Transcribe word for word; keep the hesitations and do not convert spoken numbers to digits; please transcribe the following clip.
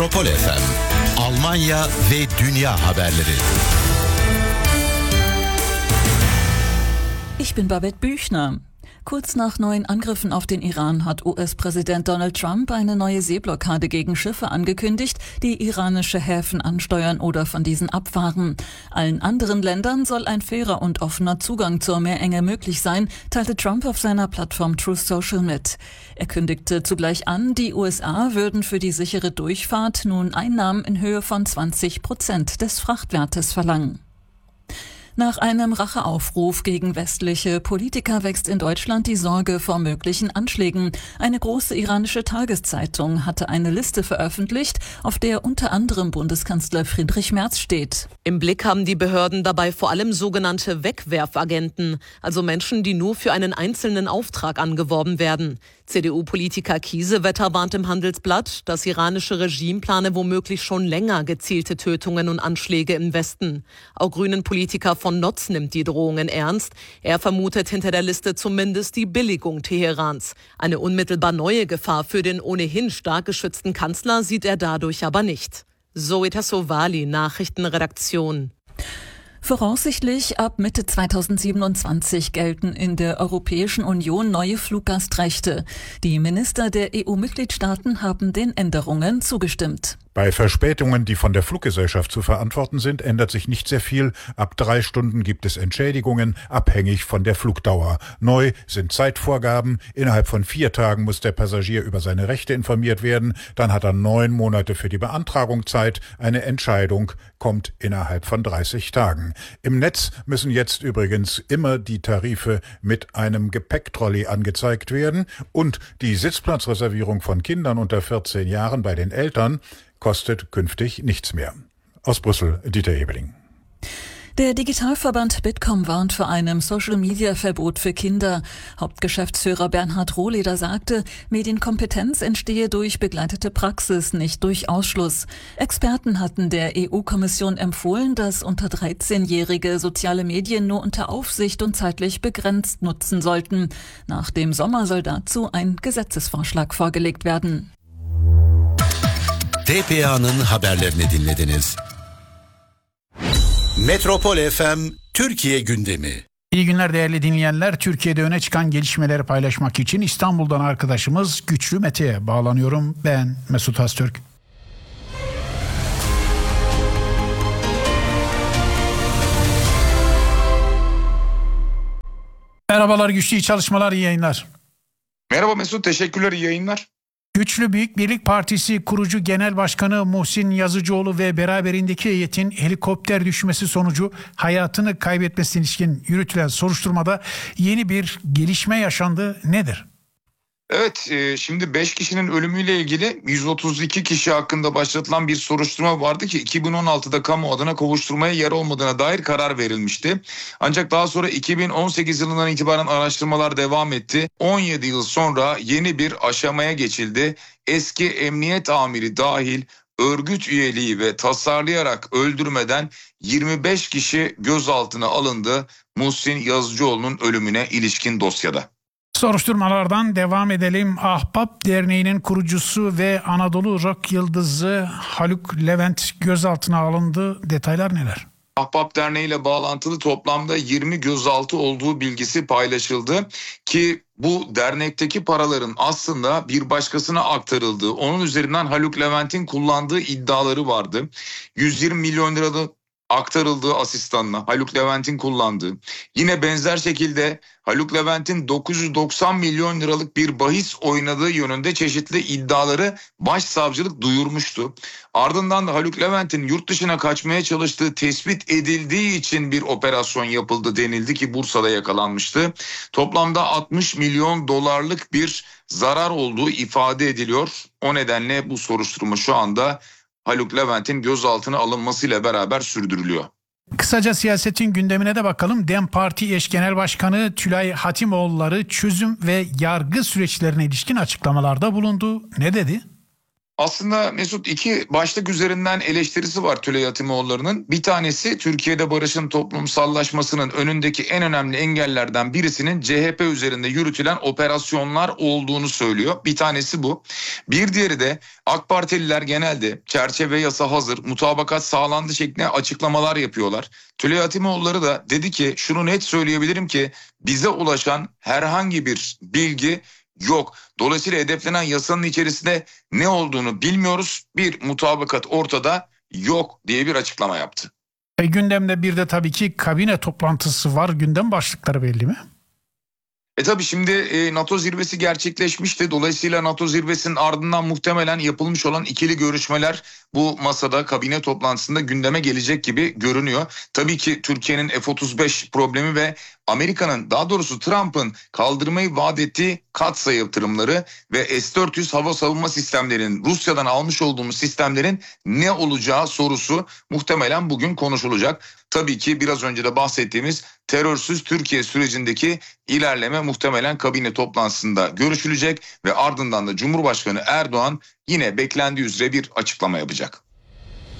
Metropol F M, Almanya ve dünya haberleri. Ich bin Babette Büchner. Kurz nach neuen Angriffen auf den Iran hat U S-Präsident Donald Trump eine neue Seeblockade gegen Schiffe angekündigt, die iranische Häfen ansteuern oder von diesen abfahren. Allen anderen Ländern soll ein fairer und offener Zugang zur Meerenge möglich sein, teilte Trump auf seiner Plattform Truth Social mit. Er kündigte zugleich an, die U S A würden für die sichere Durchfahrt nun Einnahmen in Höhe von zwanzig Prozent des Frachtwertes verlangen. Nach einem Racheaufruf gegen westliche Politiker wächst in Deutschland die Sorge vor möglichen Anschlägen. Eine große iranische Tageszeitung hatte eine Liste veröffentlicht, auf der unter anderem Bundeskanzler Friedrich Merz steht. Im Blick haben die Behörden dabei vor allem sogenannte Wegwerfagenten, also Menschen, die nur für einen einzelnen Auftrag angeworben werden. C D U-Politiker Kiesewetter warnt im Handelsblatt, das iranische Regime plane womöglich schon länger gezielte Tötungen und Anschläge im Westen. Auch Grünen-Politiker von Notz nimmt die Drohungen ernst. Er vermutet hinter der Liste zumindest die Billigung Teherans. Eine unmittelbar neue Gefahr für den ohnehin stark geschützten Kanzler sieht er dadurch aber nicht. Zoe Tassovali, Nachrichtenredaktion. Voraussichtlich ab Mitte zweitausendsiebenundzwanzig gelten in der Europäischen Union neue Fluggastrechte. Die Minister der E U-Mitgliedstaaten haben den Änderungen zugestimmt. Bei Verspätungen, die von der Fluggesellschaft zu verantworten sind, ändert sich nicht sehr viel. Ab drei Stunden gibt es Entschädigungen, abhängig von der Flugdauer. Neu sind Zeitvorgaben. Innerhalb von vier Tagen muss der Passagier über seine Rechte informiert werden. Dann hat er neun Monate für die Beantragung Zeit. Eine Entscheidung kommt innerhalb von dreißig Tagen. Im Netz müssen jetzt übrigens immer die Tarife mit einem Gepäcktrolley angezeigt werden. Und die Sitzplatzreservierung von Kindern unter vierzehn Jahren bei den Eltern kostet künftig nichts mehr. Aus Brüssel, Dieter Ebeling. Der Digitalverband Bitkom warnt vor einem Social-Media-Verbot für Kinder. Hauptgeschäftsführer Bernhard Rohleder sagte, Medienkompetenz entstehe durch begleitete Praxis, nicht durch Ausschluss. Experten hatten der E U-Kommission empfohlen, dass unter dreizehnjährige soziale Medien nur unter Aufsicht und zeitlich begrenzt nutzen sollten. Nach dem Sommer soll dazu ein Gesetzesvorschlag vorgelegt werden. T P A'nın haberlerini dinlediniz. Metropol F M Türkiye gündemi. İyi günler değerli dinleyenler. Türkiye'de öne çıkan gelişmeleri paylaşmak için İstanbul'dan arkadaşımız Güçlü Mete'ye bağlanıyorum. Ben Mesut Öztürk. Merhabalar Güçlü, iyi çalışmalar, iyi yayınlar. Merhaba Mesut, teşekkürler, iyi yayınlar. Güçlü Büyük Birlik Partisi kurucu genel başkanı Muhsin Yazıcıoğlu ve beraberindeki heyetin helikopter düşmesi sonucu hayatını kaybetmesine ilişkin yürütülen soruşturmada yeni bir gelişme yaşandı. Nedir? Evet, şimdi beş kişinin ölümüyle ilgili yüz otuz iki kişi hakkında başlatılan bir soruşturma vardı ki iki bin on altıda kamu adına kovuşturmaya yer olmadığına dair karar verilmişti. Ancak daha sonra iki bin on sekiz yılından itibaren araştırmalar devam etti. on yedi yıl sonra yeni bir aşamaya geçildi. Eski emniyet amiri dahil örgüt üyeliği ve tasarlayarak öldürmeden yirmi beş kişi gözaltına alındı Muhsin Yazıcıoğlu'nun ölümüne ilişkin dosyada. Soruşturmalardan devam edelim. Ahbap Derneği'nin kurucusu ve Anadolu Rock yıldızı Haluk Levent gözaltına alındı. Detaylar neler? Ahbap Derneği ile bağlantılı toplamda yirmi gözaltı olduğu bilgisi paylaşıldı ki bu dernekteki paraların aslında bir başkasına aktarıldığı, onun üzerinden Haluk Levent'in kullandığı iddiaları vardı. yüz yirmi milyon liralık aktarıldığı asistanına, Haluk Levent'in kullandığı. Yine benzer şekilde Haluk Levent'in dokuz yüz doksan milyon liralık bir bahis oynadığı yönünde çeşitli iddiaları başsavcılık duyurmuştu. Ardından da Haluk Levent'in yurt dışına kaçmaya çalıştığı tespit edildiği için bir operasyon yapıldı denildi ki Bursa'da yakalanmıştı. Toplamda altmış milyon dolarlık bir zarar olduğu ifade ediliyor. O nedenle bu soruşturma şu anda Haluk Levent'in gözaltına alınmasıyla beraber sürdürülüyor. Kısaca siyasetin gündemine de bakalım. DEM Parti eş genel başkanı Tülay Hatimoğulları çözüm ve yargı süreçlerine ilişkin açıklamalarda bulundu. Ne dedi? Aslında Mesut iki başlık üzerinden eleştirisi var Tülay Hatimoğulları'nın. Bir tanesi Türkiye'de barışın toplumsallaşmasının önündeki en önemli engellerden birisinin C H P üzerinde yürütülen operasyonlar olduğunu söylüyor. Bir tanesi bu. Bir diğeri de AK Partililer genelde çerçeve yasa hazır, mutabakat sağlandı şeklinde açıklamalar yapıyorlar. Tülay Hatimoğulları da dedi ki şunu net söyleyebilirim ki bize ulaşan herhangi bir bilgi yok. Dolayısıyla hedeflenen yasanın içerisinde ne olduğunu bilmiyoruz. Bir mutabakat ortada yok diye bir açıklama yaptı. E, gündemde bir de tabii ki kabine toplantısı var. Gündem başlıkları belli mi? E tabii şimdi e, NATO zirvesi gerçekleşmişti. Dolayısıyla NATO zirvesinin ardından muhtemelen yapılmış olan ikili görüşmeler bu masada kabine toplantısında gündeme gelecek gibi görünüyor. Tabii ki Türkiye'nin F otuz beş problemi ve Amerika'nın daha doğrusu Trump'ın kaldırmayı vaat ettiği katsayı yatırımları ve S dört yüz hava savunma sistemlerinin Rusya'dan almış olduğumuz sistemlerin ne olacağı sorusu muhtemelen bugün konuşulacak. Tabii ki biraz önce de bahsettiğimiz terörsüz Türkiye sürecindeki ilerleme muhtemelen kabine toplantısında görüşülecek ve ardından da Cumhurbaşkanı Erdoğan yine beklendiği üzere bir açıklama yapacak.